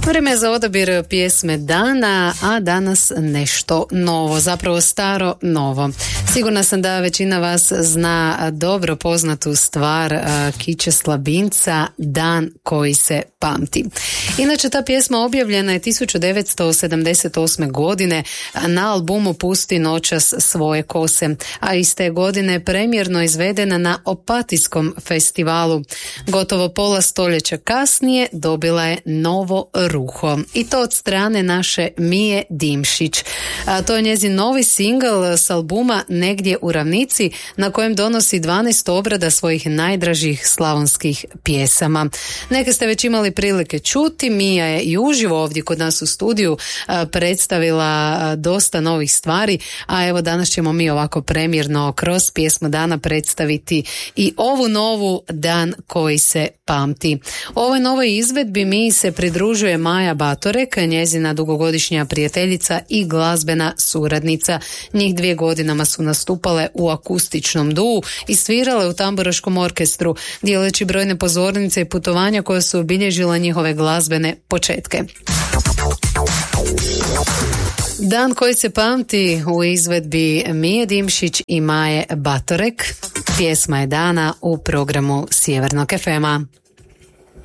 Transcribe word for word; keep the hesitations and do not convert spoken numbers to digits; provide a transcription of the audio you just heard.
Vrijeme je za odabir pjesme dana, a danas nešto novo, zapravo staro novo. Sigurna sam da većina vas zna dobro poznatu stvar Kiće Slabinca, Dan koji se pamti. Inače, ta pjesma objavljena je tisuću devetsto sedamdeset osme. godine na albumu Pusti noćas svoje kose, a iste godine premjerno izvedena na Opatijskom festivalu. Gotovo pola stoljeća kasnije dobila je novo ruho, i to od strane naše Mije Dimšić. A to je njezin novi singl s albuma Negdje u ravnici, na kojem donosi dvanaest obrada svojih najdražih slavonskih pjesama. Neke ste već imali prilike čuti. Mija je i uživo ovdje kod nas u studiju predstavila dosta novih stvari, a evo danas ćemo mi ovako premjerno kroz pjesmu dana predstaviti i ovu novu, Dan koji se pamti. U ovoj novoj izvedbi mi se pridružuje Maja Batorek, njezina dugogodišnja prijateljica i glazbena suradnica. Njih dvije godinama su nastupale u akustičnom duu i svirale u tamburaškom orkestru, dijeleći brojne pozornice i putovanja koja su obilježila njihove glazbene početke. Dan koji se pamti u izvedbi Mije Dimšić i Maje Batorek. Pjesma je dana u programu Sjevernog ef ema.